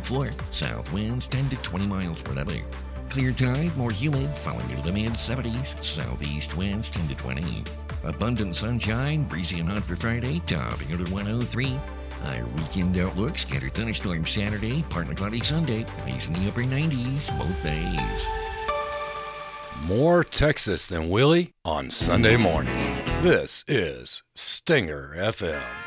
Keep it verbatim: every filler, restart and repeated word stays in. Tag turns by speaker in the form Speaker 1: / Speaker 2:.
Speaker 1: four. South winds ten to twenty miles per hour. Clear tide, more humid, falling into the mid seventies. Southeast winds ten to twenty. Abundant sunshine, breezy and hot for Friday, topping at one oh three. Our weekend outlook, scattered thunderstorms Saturday, partly cloudy Sunday, highs in the upper nineties both days.
Speaker 2: More Texas than Willie on Sunday morning. This is Stinger F M.